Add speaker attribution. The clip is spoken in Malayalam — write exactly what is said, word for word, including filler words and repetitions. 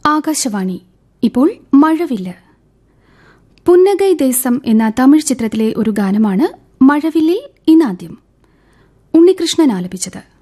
Speaker 1: ആകാശവാണി. ഇപ്പോൾ മഴവില്ല്. പുന്നഗൈ ദേശം എന്ന തമിഴ് ചിത്രത്തിലെ ഒരു ഗാനമാണ് മഴവില്ലിൽ ഇന്നാദ്യം. ഉണ്ണികൃഷ്ണൻ ആലപിച്ചത്.